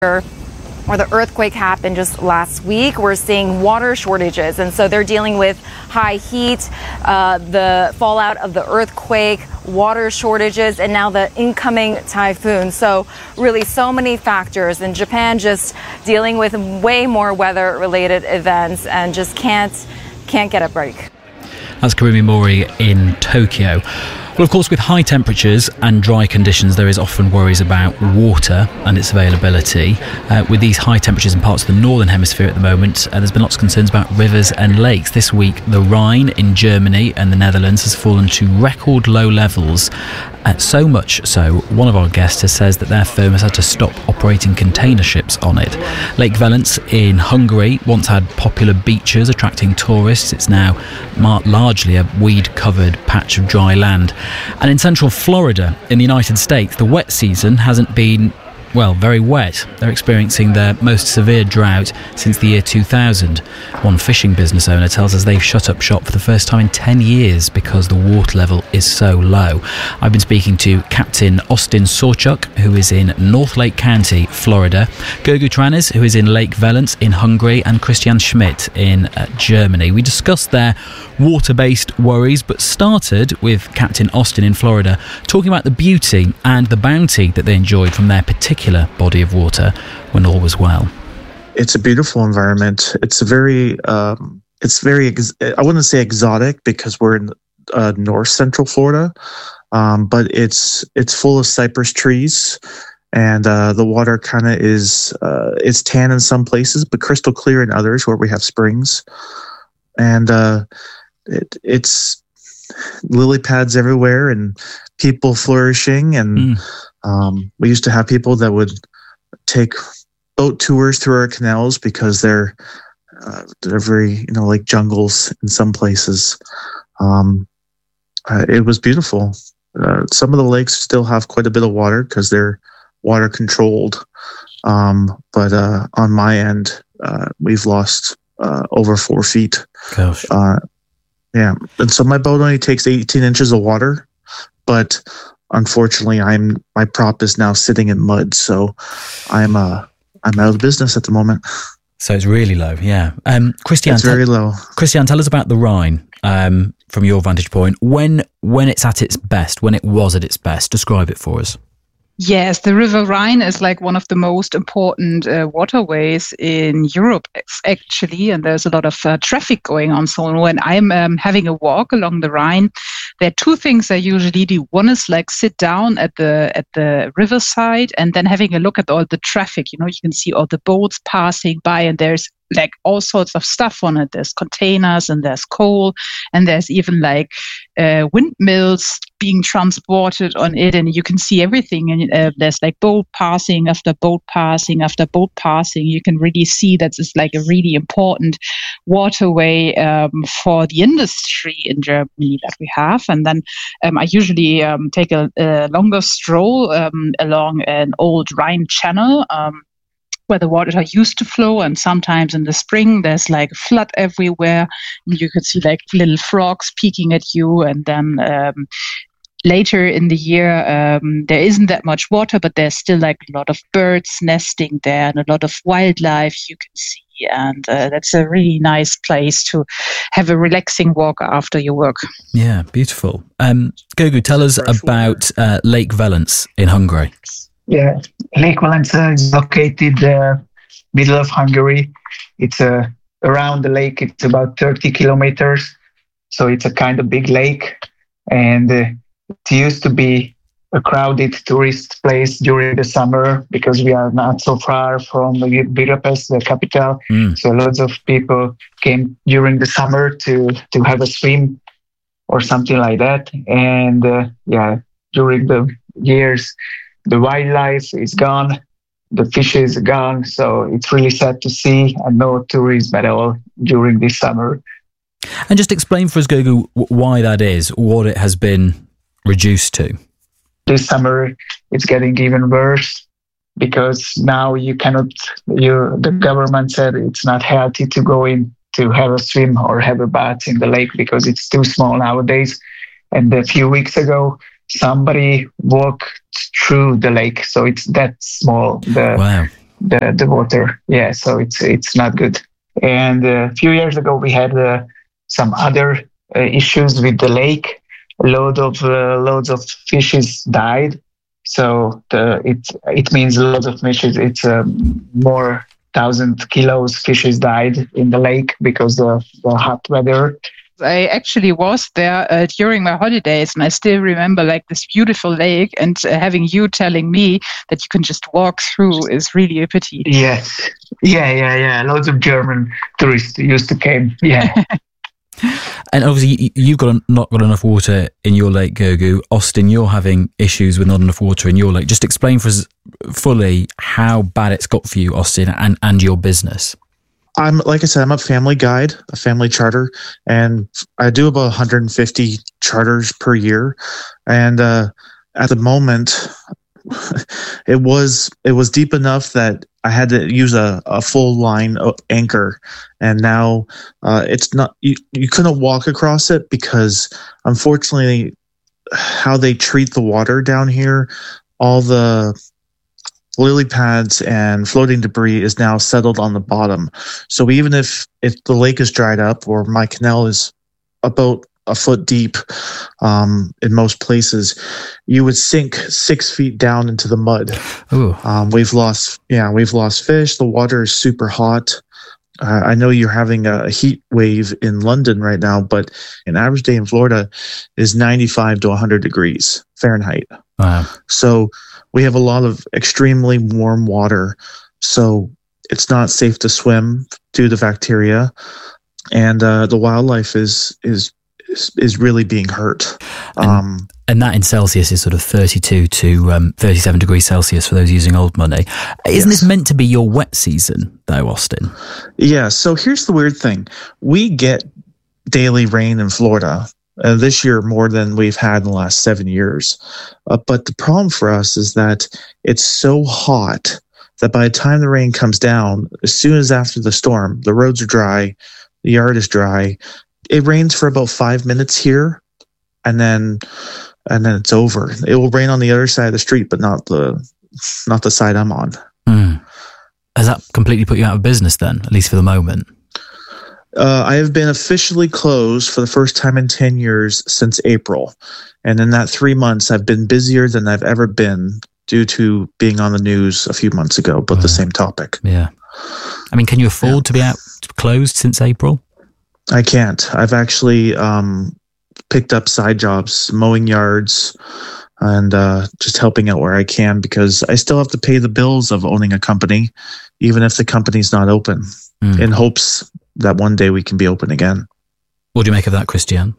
Or the earthquake happened just last week, we're seeing water shortages. And so they're dealing with high heat, the fallout of the earthquake, water shortages, and now the incoming typhoon. So really so many factors. And Japan just dealing with way more weather-related events and just can't get a break. That's Kurumi Mori in Tokyo. Well, of course, with high temperatures and dry conditions, there is often worries about water and its availability. With these high temperatures in parts of the northern hemisphere at the moment, there's been lots of concerns about rivers and lakes. This week, the Rhine in Germany and the Netherlands has fallen to record low levels. So much so, one of our guests says that their firm has had to stop operating container ships on it. Lake Velence in Hungary once had popular beaches attracting tourists. It's now largely a weed-covered patch of dry land. And in central Florida, in the United States, the wet season hasn't been, well, very wet. They're experiencing their most severe drought since the year 2000. One fishing business owner tells us they've shut up shop for the first time in 10 years because the water level is so low. I've been speaking to Captain Austin Sorchuk, who is in North Lake County, Florida, Gergu Tranes, who is in Lake Velence in Hungary, and Christian Schmidt in Germany. We discussed their water-based worries, but started with Captain Austin in Florida, talking about the beauty and the bounty that they enjoyed from their particular body of water when all was well. It's a beautiful environment. It's very, I wouldn't say exotic because we're in north central Florida, but it's full of cypress trees, and the water kind of it's tan in some places, but crystal clear in others where we have springs, and it's lily pads everywhere and people flourishing, and we used to have people that would take boat tours through our canals because they're very, like jungles in some places. It was beautiful. Some of the lakes still have quite a bit of water because they're water controlled. But on my end, we've lost over 4 feet. Gosh. Yeah. And so my boat only takes 18 inches of water, but unfortunately my prop is now sitting in mud. So I'm out of business at the moment. So it's really low, yeah. Christian, it's very low. Christian, tell us about the Rhine from your vantage point. When it's at its best, when it was at its best, describe it for us. Yes, the River Rhine is like one of the most important waterways in Europe, actually, and there's a lot of traffic going on. So when I'm having a walk along the Rhine, there are two things I usually do. One is like sit down at the riverside and then having a look at all the traffic. You can see all the boats passing by, and there's like all sorts of stuff on it. There's containers and there's coal, and there's even like windmills being transported on it, and you can see everything. And there's like boat passing after boat passing after boat passing. You can really see that it's like a really important waterway for the industry in Germany that we have. And then I usually take a longer stroll along an old Rhine channel, where the water used to flow, and sometimes in the spring there's like a flood everywhere, and you could see like little frogs peeking at you, and then later in the year there isn't that much water, but there's still like a lot of birds nesting there and a lot of wildlife you can see, and that's a really nice place to have a relaxing walk after your work. Yeah, beautiful. Gergu, tell us about Lake Velence in Hungary. Yeah, Lake Velence is located middle of Hungary. It's around the lake. It's about 30 kilometers, so it's a kind of big lake. And it used to be a crowded tourist place during the summer because we are not so far from Budapest, the capital. So lots of people came during the summer to have a swim or something like that. And during the years, the wildlife is gone, the fish is gone, so it's really sad to see, and no tourism at all during this summer. And just explain for us, Gergu, why that is, what it has been reduced to. This summer, it's getting even worse because now the government said it's not healthy to go in to have a swim or have a bath in the lake because it's too small nowadays. And a few weeks ago, somebody walked through the lake, so it's that small. Wow. the water. Yeah, so it's not good. And a few years ago, we had some other issues with the lake. Loads of fishes died. So it means lots of fishes. It's more 1,000 kilos fishes died in the lake because of the hot weather. I actually was there during my holidays, and I still remember like this beautiful lake, and having you telling me that you can just walk through is really a pity. Yes. Yeah. Loads of German tourists used to come. Yeah. And obviously, you've not got enough water in your lake, Gugu. Austin, you're having issues with not enough water in your lake. Just explain for us fully how bad it's got for you, Austin, and your business. Like I said, I'm a family guide, a family charter, and I do about 150 charters per year. And at the moment, it was deep enough that I had to use a full line anchor, and now it's not. You couldn't walk across it because, unfortunately, how they treat the water down here, all the lily pads and floating debris is now settled on the bottom. So even if the lake is dried up, or my canal is about a foot deep in most places, you would sink 6 feet down into the mud. We've lost fish. The water is super hot. I know you're having a heat wave in London right now, but an average day in Florida is 95 to 100 degrees Fahrenheit. Wow. So we have a lot of extremely warm water. So it's not safe to swim due to bacteria, and the wildlife is really being hurt. And that in Celsius is sort of 32 to 37 degrees Celsius for those using old money. Isn't this meant to be your wet season, though, Austin? Yeah, so here's the weird thing. We get daily rain in Florida, this year more than we've had in the last 7 years. But the problem for us is that it's so hot that by the time the rain comes down, as soon as after the storm, the roads are dry, the yard is dry. It rains for about 5 minutes here, and then it's over. It will rain on the other side of the street, but not the side I'm on. Has that completely put you out of business then, at least for the moment? I have been officially closed for the first time in 10 years since April. And in that 3 months, I've been busier than I've ever been due to being on the news a few months ago about the same topic. Yeah. I mean, can you afford to be closed since April? I can't. I've actually picked up side jobs, mowing yards, and just helping out where I can, because I still have to pay the bills of owning a company, even if the company's not open, in hopes that one day we can be open again. What do you make of that, Christiane?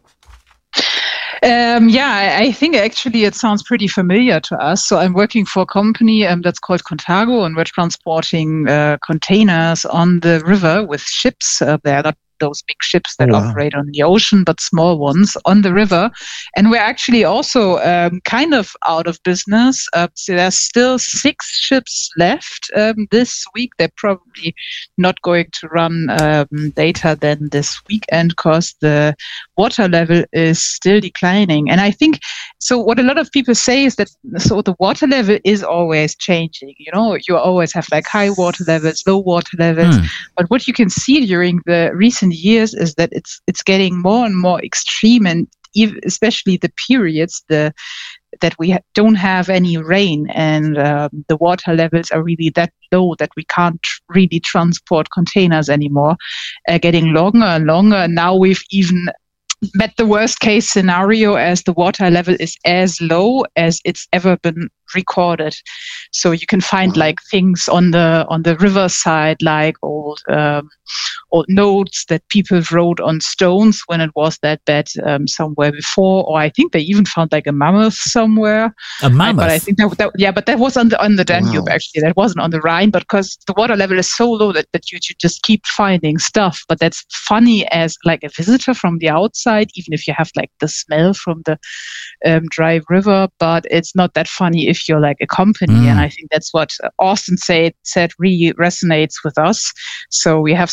I think actually it sounds pretty familiar to us. So I'm working for a company that's called Contago, and we're transporting containers on the river with ships. They're not those big ships that operate on the ocean, but small ones on the river. And we're actually also kind of out of business. So there's still 6 ships left this week. They're probably not going to run later than this weekend because the water level is still declining. And I think, so what a lot of people say is that, so the water level is always changing. You know, you always have like high water levels, low water levels. But what you can see during the recent years is that it's getting more and more extreme, and especially the periods that we don't have any rain, and the water levels are really that low that we can't really transport containers anymore, getting longer and longer. And now we've even met the worst case scenario, as the water level is as low as it's ever been recorded. So you can find like things on the riverside, like old notes that people wrote on stones when it was that bad somewhere before. Or I think they even found like a mammoth somewhere. A mammoth? But I think but that was on the Danube. Wow. Actually. That wasn't on the Rhine, but because the water level is so low that you should just keep finding stuff. But that's funny as like a visitor from the outside, even if you have like the smell from the dry river, but it's not that funny if you're like a company. And I think that's what Austin said really resonates with us. So we have some issues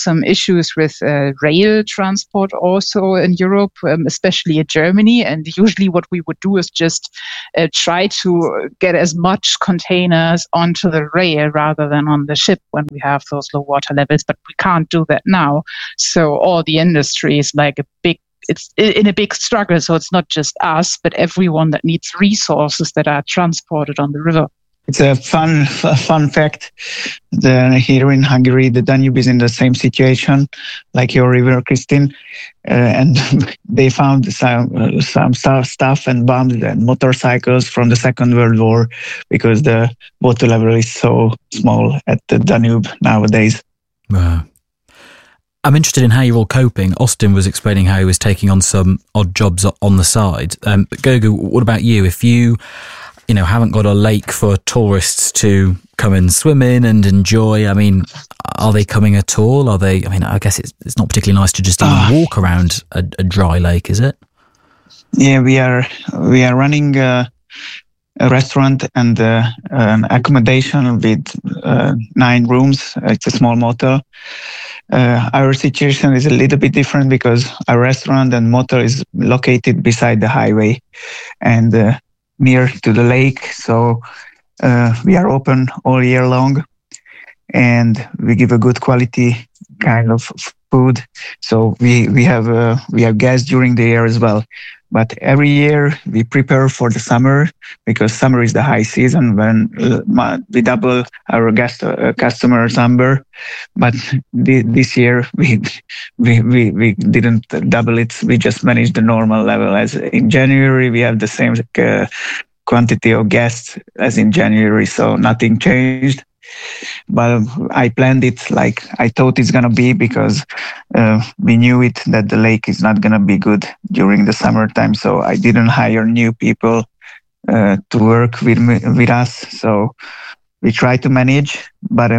issues with rail transport also in Europe, especially in Germany. And usually what we would do is just try to get as much containers onto the rail rather than on the ship when we have those low water levels. But we can't do that now. So all the industry is like it's in a big struggle. So it's not just us, but everyone that needs resources that are transported on the river. It's a fun fact. Here in Hungary, the Danube is in the same situation like your river, Christine, and they found some stuff and bombs and motorcycles from the Second World War because the water level is so small at the Danube nowadays. Wow. I'm interested in how you're all coping. Austin was explaining how he was taking on some odd jobs on the side. But Gogo, what about you? If you haven't got a lake for tourists to come and swim in and enjoy, I mean, are they coming at all? I guess it's not particularly nice to just even walk around a dry lake, is it? Yeah, we are running a restaurant and an accommodation with 9 rooms. It's a small motel. Our situation is a little bit different because our restaurant and motel is located beside the highway and near to the lake. So we are open all year long and we give a good quality kind of food. So we have guests during the year as well. But every year we prepare for the summer because summer is the high season when we double our customer number. But this year we didn't double it. We just managed the normal level. As in January, we have the same quantity of guests as in January, so nothing changed. But I planned it like I thought it's going to be because we knew it that the lake is not going to be good during the summertime. So I didn't hire new people to work with us. So we try to manage, but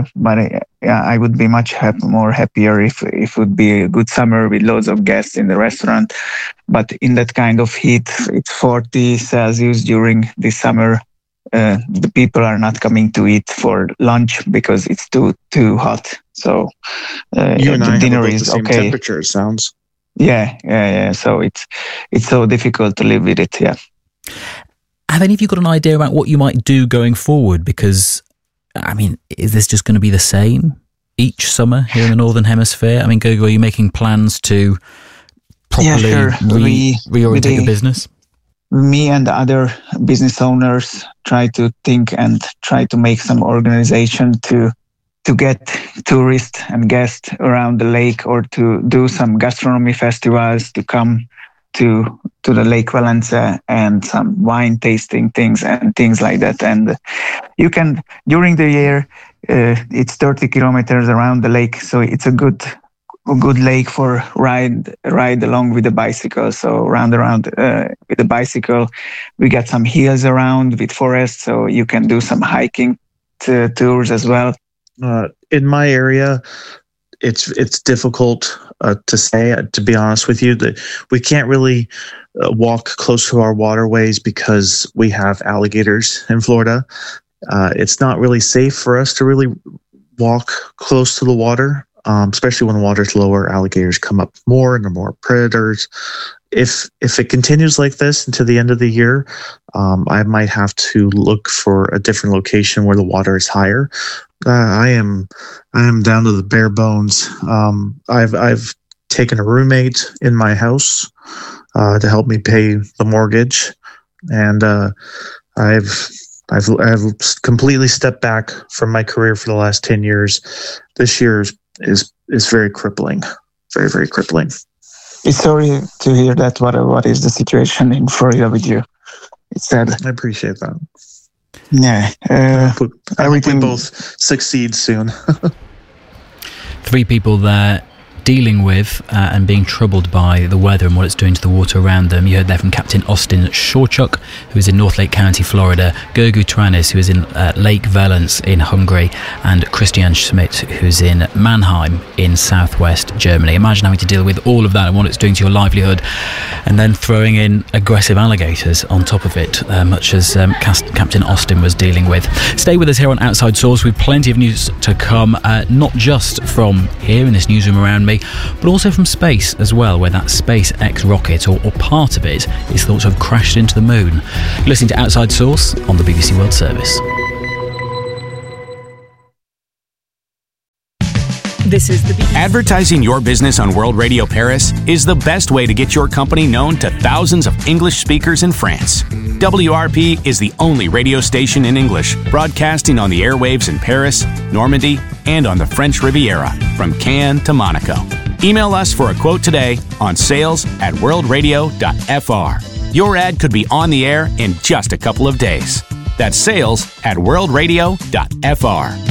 I would be much more happier if it would be a good summer with loads of guests in the restaurant. But in that kind of heat, it's 40 Celsius during the summer. The people are not coming to eat for lunch because it's too hot. So you and the I dinner have is the same okay. temperature. It sounds. Yeah. So it's so difficult to live with it. Yeah. Have any of you got an idea about what you might do going forward? Because I mean, is this just going to be the same each summer here in the Northern Hemisphere? I mean, Gogo, are you making plans to properly reorientate your business? Me and the other business owners try to think and try to make some organization to get tourists and guests around the lake or to do some gastronomy festivals to come to the Lake Valenze and some wine tasting things and things like that. And you can, during the year, it's 30 kilometers around the lake. So it's a good lake for ride along with the bicycle. So round with the bicycle, we got some hills around with forests. So you can do some hiking tours as well. In my area, it's difficult to say, to be honest with you, that we can't really walk close to our waterways because we have alligators in Florida. It's not really safe for us to really walk close to the water, especially when the water's lower. Alligators come up more and there are more predators. If it continues like this until the end of the year, I might have to look for a different location where the water is higher. I am down to the bare bones. I've taken a roommate in my house to help me pay the mortgage, and I've completely stepped back from my career for the last 10 years. This year is very crippling, very, very crippling. It's sorry to hear that. What is the situation in Florida with you? It's sad. I appreciate that. Yeah. I hope we both succeed soon. 3 people there dealing with and being troubled by the weather and what it's doing to the water around them. You heard there from Captain Austin Shorchuk, who is in North Lake County, Florida, Gogo Tranis, who is in Lake Valence in Hungary, and Christian Schmidt, who's in Mannheim in southwest Germany. Imagine having to deal with all of that and what it's doing to your livelihood, and then throwing in aggressive alligators on top of it, much as Captain Austin was dealing with. Stay with us here on Outside Source with plenty of news to come, not just from here in this newsroom around me, economy, but also from space as well, where that SpaceX rocket, or part of it, is thought to have crashed into the moon. You're listening to Outside Source on the BBC World Service. This is the BBC. Advertising your business on World Radio Paris is the best way to get your company known to thousands of English speakers in France. WRP is the only radio station in English broadcasting on the airwaves in Paris, Normandy, and on the French Riviera, from Cannes to Monaco. Email us for a quote today on sales@worldradio.fr. Your ad could be on the air in just a couple of days. That's sales@worldradio.fr.